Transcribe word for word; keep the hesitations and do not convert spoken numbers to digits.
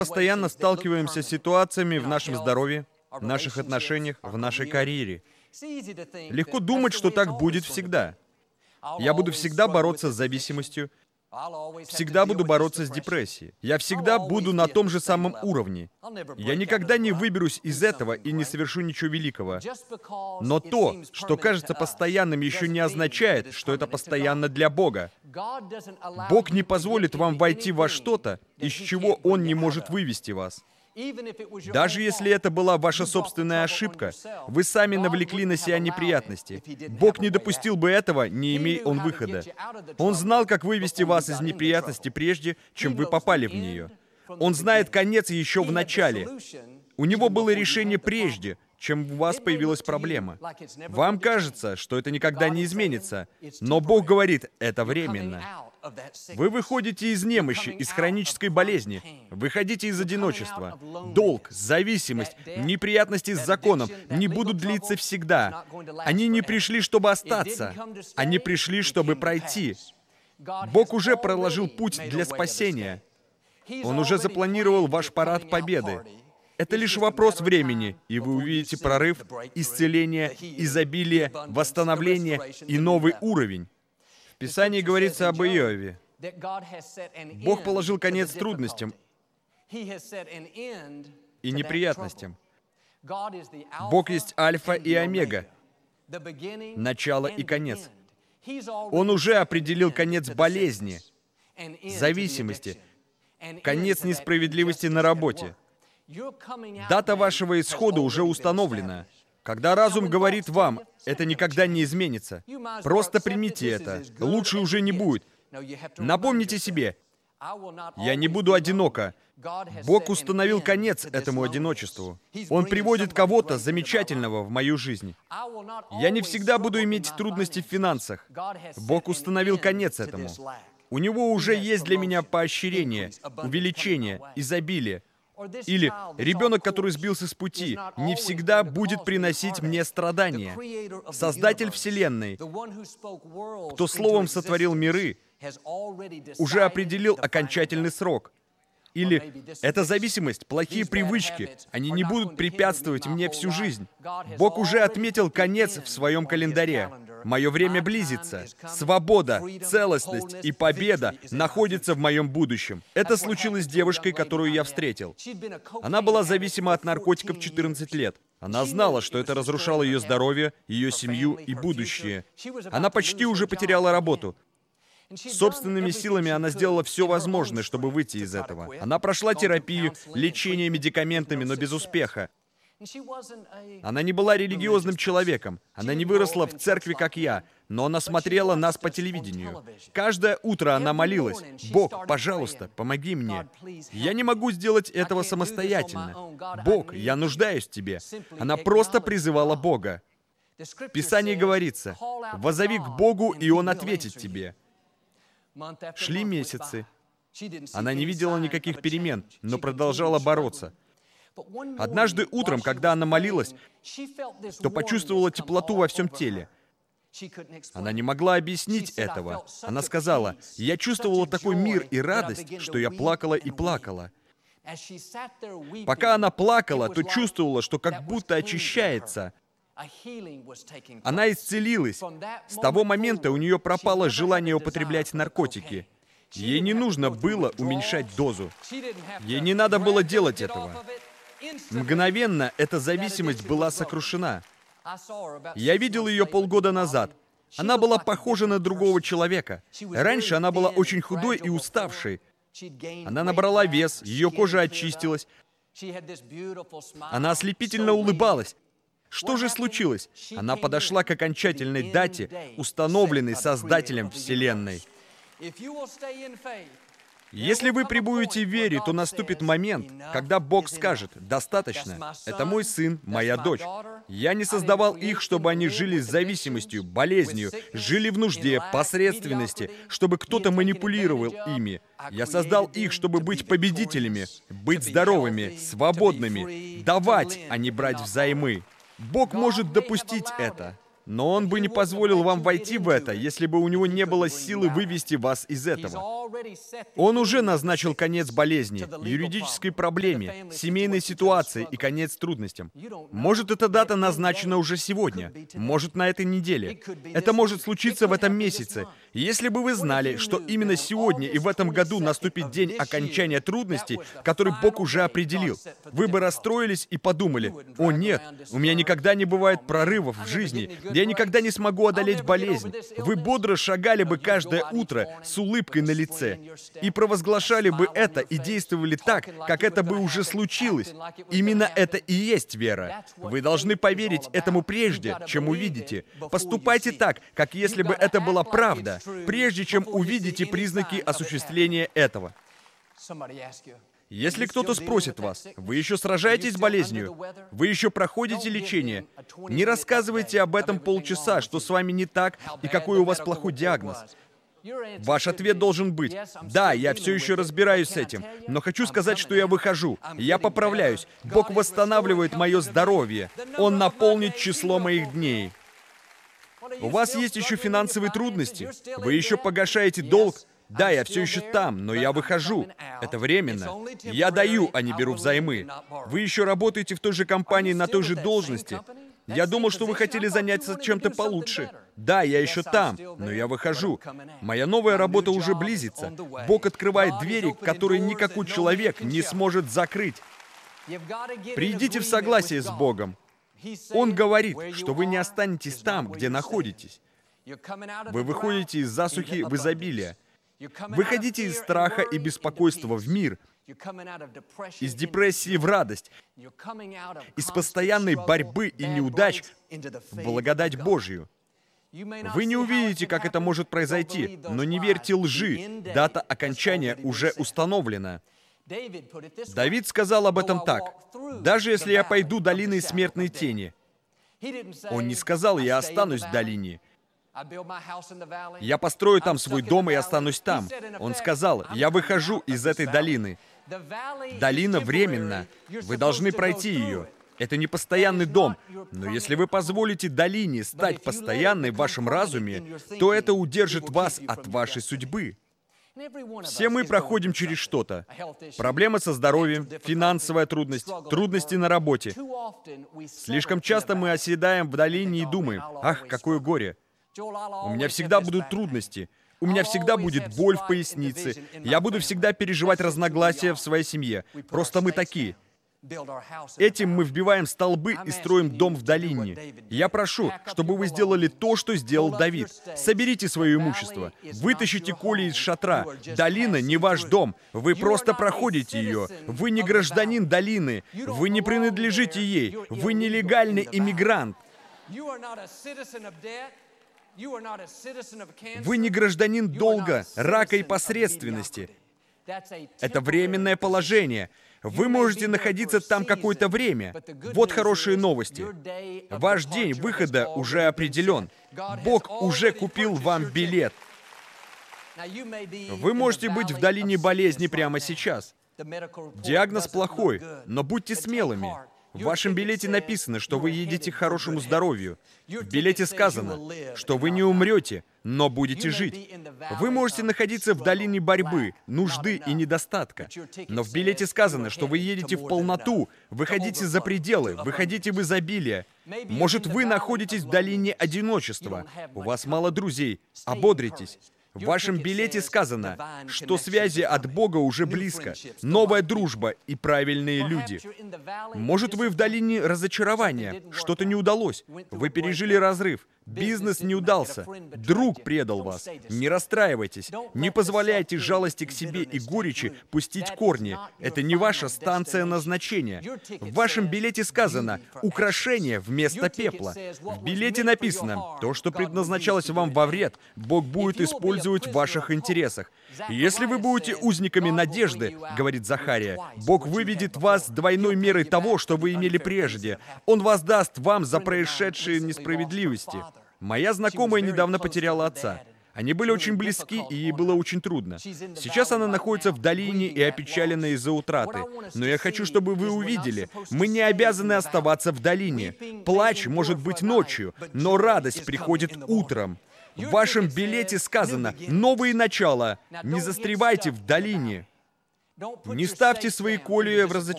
Постоянно сталкиваемся с ситуациями в нашем здоровье, в наших отношениях, в нашей карьере. Легко думать, что так будет всегда. Я буду всегда бороться с зависимостью, всегда буду бороться с депрессией. Я всегда буду на том же самом уровне. Я никогда не выберусь из этого и не совершу ничего великого. Но то, что кажется постоянным, еще не означает, что это постоянно для Бога. Бог не позволит вам войти во что-то, из чего Он не может вывести вас. Даже если это была ваша собственная ошибка, вы сами навлекли на себя неприятности. Бог не допустил бы этого, не имея Он выхода. Он знал, как вывести вас из неприятности прежде, чем вы попали в нее. Он знает конец еще в начале. У Него было решение прежде, чем у вас появилась проблема. Вам кажется, что это никогда не изменится, но Бог говорит, это временно. Вы выходите из немощи, из хронической болезни, выходите из одиночества. Долг, зависимость, неприятности с законом не будут длиться всегда. Они не пришли, чтобы остаться. Они пришли, чтобы пройти. Бог уже проложил путь для спасения. Он уже запланировал ваш парад победы. Это лишь вопрос времени, и вы увидите прорыв, исцеление, изобилие, восстановление и новый уровень. В Писании говорится об Иове. Бог положил конец трудностям и неприятностям. Бог есть Альфа и Омега, начало и конец. Он уже определил конец болезни, зависимости, конец несправедливости на работе. Дата вашего исхода уже установлена. Когда разум говорит вам, это никогда не изменится, просто примите это, лучше уже не будет. Напомните себе, я не буду одиноко. Бог установил конец этому одиночеству. Он приводит кого-то замечательного в мою жизнь. Я не всегда буду иметь трудности в финансах. Бог установил конец этому. У Него уже есть для меня поощрение, увеличение, изобилие. Или ребенок, который сбился с пути, не всегда будет приносить мне страдания. Создатель Вселенной, кто словом сотворил миры, уже определил окончательный срок. Или эта зависимость, плохие привычки, они не будут препятствовать мне всю жизнь. Бог уже отметил конец в своем календаре. Мое время близится. Свобода, целостность и победа находятся в моем будущем. Это случилось с девушкой, которую я встретил. Она была зависима от наркотиков четырнадцать лет. Она знала, что это разрушало ее здоровье, ее семью и будущее. Она почти уже потеряла работу. Собственными силами она сделала все возможное, чтобы выйти из этого. Она прошла терапию, лечение медикаментами, но без успеха. Она не была религиозным человеком. Она не выросла в церкви, как я, но она смотрела нас по телевидению. Каждое утро она молилась: «Бог, пожалуйста, помоги мне. Я не могу сделать этого самостоятельно. Бог, я нуждаюсь в Тебе». Она просто призывала Бога. В Писании говорится: «Воззови к Богу, и Он ответит тебе». Шли месяцы. Она не видела никаких перемен, но продолжала бороться. Однажды утром, когда она молилась, то почувствовала теплоту во всем теле. Она не могла объяснить этого. Она сказала: «Я чувствовала такой мир и радость, что я плакала и плакала». Пока она плакала, то чувствовала, что как будто очищается. Она исцелилась. С того момента у нее пропало желание употреблять наркотики. Ей не нужно было уменьшать дозу. Ей не надо было делать этого. Мгновенно эта зависимость была сокрушена. Я видел ее полгода назад. Она была похожа на другого человека. Раньше она была очень худой и уставшей. Она набрала вес, ее кожа очистилась. Она ослепительно улыбалась. Что же случилось? Она подошла к окончательной дате, установленной Создателем Вселенной. Если вы пребудете в вере, то наступит момент, когда Бог скажет: «Достаточно. Это мой сын, моя дочь. Я не создавал их, чтобы они жили с зависимостью, болезнью, жили в нужде, посредственности, чтобы кто-то манипулировал ими. Я создал их, чтобы быть победителями, быть здоровыми, свободными, давать, а не брать взаймы». Бог может допустить это. Но Он бы не позволил вам войти в это, если бы у Него не было силы вывести вас из этого. Он уже назначил конец болезни, юридической проблеме, семейной ситуации и конец трудностям. Может, эта дата назначена уже сегодня, может, на этой неделе. Это может случиться в этом месяце. Если бы вы знали, что именно сегодня и в этом году наступит день окончания трудностей, который Бог уже определил, вы бы расстроились и подумали: «О нет, у меня никогда не бывает прорывов в жизни, я никогда не смогу одолеть болезнь». Вы бодро шагали бы каждое утро с улыбкой на лице и провозглашали бы это и действовали так, как это бы уже случилось. Именно это и есть вера. Вы должны поверить этому прежде, чем увидите. Поступайте так, как если бы это была правда, прежде чем увидите признаки осуществления этого. Если кто-то спросит вас: вы еще сражаетесь с болезнью? Вы еще проходите лечение? Не рассказывайте об этом полчаса, что с вами не так и какой у вас плохой диагноз. Ваш ответ должен быть: да, я все еще разбираюсь с этим, но хочу сказать, что я выхожу, я поправляюсь, Бог восстанавливает мое здоровье, Он наполнит число моих дней. У вас есть еще финансовые трудности? Вы еще погашаете долг? Да, я все еще там, но я выхожу. Это временно. Я даю, а не беру взаймы. Вы еще работаете в той же компании на той же должности. Я думал, что вы хотели заняться чем-то получше. Да, я еще там, но я выхожу. Моя новая работа уже близится. Бог открывает двери, которые никакой человек не сможет закрыть. Придите в согласие с Богом. Он говорит, что вы не останетесь там, где находитесь. Вы выходите из засухи в изобилие. Выходите из страха и беспокойства в мир, из депрессии в радость, из постоянной борьбы и неудач в благодать Божью. Вы не увидите, как это может произойти, но не верьте лжи, дата окончания уже установлена. Давид сказал об этом так: «Даже если я пойду долиной смертной тени». Он не сказал: «Я останусь в долине». «Я построю там свой дом и останусь там». Он сказал: «Я выхожу из этой долины». Долина временна. Вы должны пройти ее. Это не постоянный дом. Но если вы позволите долине стать постоянной в вашем разуме, то это удержит вас от вашей судьбы. Все мы проходим через что-то. Проблемы со здоровьем, финансовая трудность, трудности на работе. Слишком часто мы оседаем в долине и думаем: «Ах, какое горе! У меня всегда будут трудности. У меня всегда будет боль в пояснице. Я буду всегда переживать разногласия в своей семье. Просто мы такие». Этим мы вбиваем столбы и строим дом в долине. Я прошу, чтобы вы сделали то, что сделал Давид. Соберите свое имущество, вытащите коли из шатра. Долина не ваш дом. Вы просто проходите ее. Вы не гражданин долины. Вы не принадлежите ей. Вы нелегальный иммигрант. Вы не гражданин долга, рака и посредственности. Это временное положение. Вы можете находиться там какое-то время. Вот хорошие новости. Ваш день выхода уже определен. Бог уже купил вам билет. Вы можете быть в долине болезни прямо сейчас. Диагноз плохой, но будьте смелыми. В вашем билете написано, что вы едете к хорошему здоровью. В билете сказано, что вы не умрете, но будете жить. Вы можете находиться в долине борьбы, нужды и недостатка. Но в билете сказано, что вы едете в полноту, выходите за пределы, выходите в изобилие. Может, вы находитесь в долине одиночества, у вас мало друзей, ободритесь. В вашем билете сказано, что связи от Бога уже близко, новая дружба и правильные люди. Может, вы в долине разочарования, что-то не удалось, вы пережили разрыв, бизнес не удался, друг предал вас. Не расстраивайтесь, не позволяйте жалости к себе и горечи пустить корни. Это не ваша станция назначения. В вашем билете сказано «украшение вместо пепла». В билете написано «то, что предназначалось вам во вред, Бог будет использовать в ваших интересах». Если вы будете узниками надежды, говорит Захария, Бог выведет вас двойной мерой того, что вы имели прежде. Он воздаст вам за происшедшие несправедливости. Моя знакомая недавно потеряла отца. Они были очень близки, и ей было очень трудно. Сейчас она находится в долине и опечалена из-за утраты. Но я хочу, чтобы вы увидели, мы не обязаны оставаться в долине. Плач может быть ночью, но радость приходит утром. В вашем билете сказано «Новые начала». Не застревайте в долине. Не ставьте свои колеи в разочарование.